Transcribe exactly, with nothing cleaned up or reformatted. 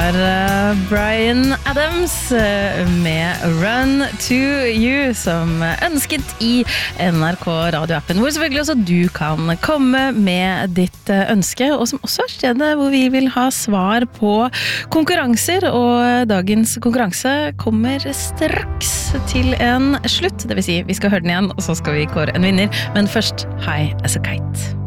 var Bryan Adams med Run to You, som ønsket i N R K radioappen, hvor selvfølgelig også du kan komme med ditt ønske, og som også er stedet hvor vi vil ha svar på konkurranser, og dagens konkurranse kommer straks til en slutt, det vil si vi skal høre den igjen, og så skal vi kåre en vinner, men først High as a Kite.